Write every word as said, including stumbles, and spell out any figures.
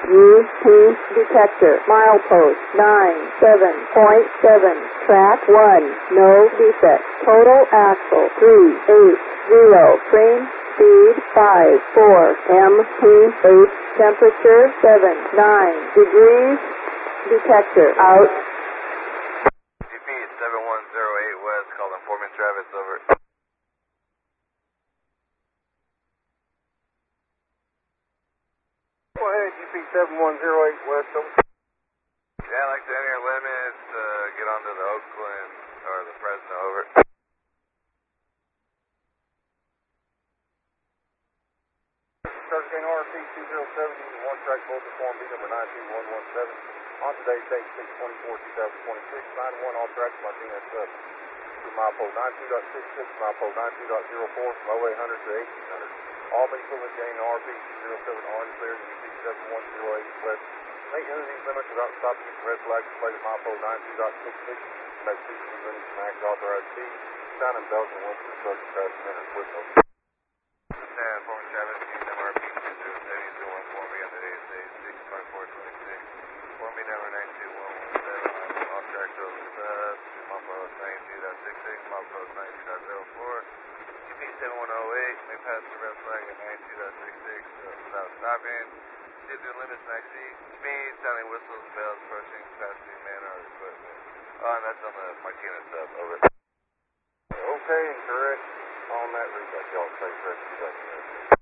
U P detector, milepost nine seven point seven, track one, no defect, total axle three eight zero, frame speed five four, M P eight, temperature seven nine degrees, detector out. G P seven one zero eight West, calling Foreman Travis, over. Go ahead, G P seven one zero eight West, over. Yeah, I'd like to enter your limits, uh, get onto the Oakland, or the Fresno, over. Circuit gain R P two zero seven, using one track voltage form B number nine two one one seven. On today's date, six twenty-four two thousand twenty-six, nine one, all tracks, Martinez sub. To milepole ninety-two point six six, milepole ninety-two point zero four, from oh eight hundred to eighteen hundred. All main equivalent gain R P two zero seven, orange clear, G P seven one zero eight West. Maintain these limits without stopping at the red flag displayed at milepole ninety-two point six six. Make speed limits to max authorized speed. Sound and belt and west of the circuit crash center, Whitlow. And Foreman Travis, use M R P two zero seven zero one for me on the A S A six five four two six. For me number nine two one one seven, all tracks over sub, milepost ninety-two point six six, milepost ninety-two point zero four. G P seven one oh eight, may pass the red flag at ninety-two point six six uh, without stopping. Did the limits max speed, sounding whistles, bells, approaching capacity, man, or equipment. Oh, and that's on the Martinez sub, over. Okay, and correct on that route, that's y'all safe rest of the day.